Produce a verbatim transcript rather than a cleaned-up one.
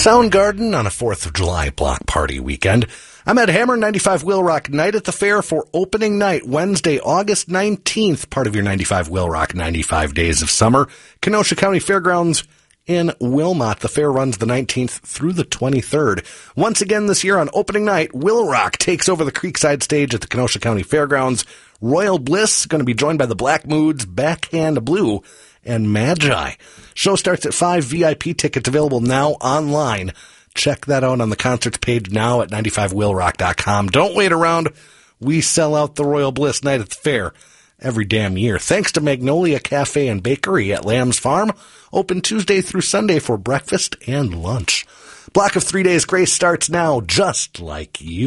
Soundgarden on a fourth of July block party weekend. I'm at Hammer ninety-five Will Rock Night at the Fair for opening night, Wednesday, August nineteenth, part of your ninety-five Will Rock ninety-five Days of Summer. Kenosha County Fairgrounds in Wilmot. The fair runs the nineteenth through the twenty-third. Once again this year on opening night, Will Rock takes over the Creekside stage at the Kenosha County Fairgrounds. Royal Bliss going to be joined by the Black Moods, Backhand Blue, and Magi. Show starts at five. V I P tickets available now online. Check that out on the concerts page now at ninety-five will rock dot com. Don't wait around. We sell out the Royal Bliss Night at the Fair every damn year. Thanks to Magnolia Cafe and Bakery at Lamb's Farm. Open Tuesday through Sunday for breakfast and lunch. Block of three days grace starts now, just like you.